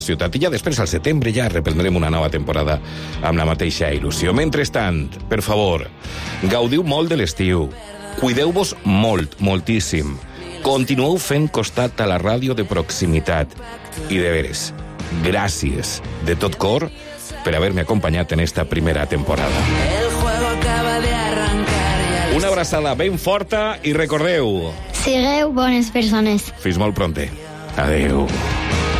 ciutat. I ja després, al setembre, ja reprendrem una nova temporada amb la mateixa il·lusió. Mentrestant, per favor, gaudiu molt de l'estiu. Cuideu-vos molt, moltíssim. Continueu fent costat a la ràdio de proximitat. I de veres, gràcies de tot cor per haver-me acompanyat en esta primera temporada. Una abraçada ben forta i recordeu... Sigueu bones persones. Fins molt pronte. Adeu.